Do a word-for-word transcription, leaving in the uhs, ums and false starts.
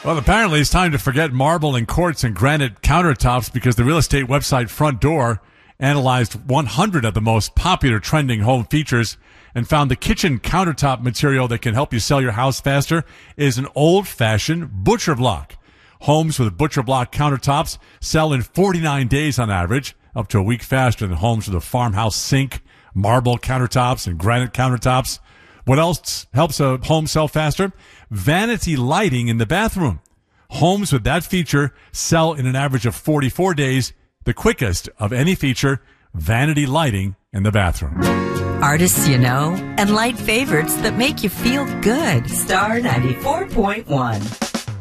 Well, apparently it's time to forget marble and quartz and granite countertops because the real estate website Front Door analyzed one hundred of the most popular trending home features and found the kitchen countertop material that can help you sell your house faster is an old-fashioned butcher block. Homes with butcher block countertops sell in forty-nine days on average, up to a week faster than homes with a farmhouse sink, marble countertops, and granite countertops. What else helps a home sell faster? Vanity lighting in the bathroom. Homes with that feature sell in an average of forty-four days, the quickest of any feature, vanity lighting in the bathroom. Artists you know and light favorites that make you feel good. Star ninety-four point one.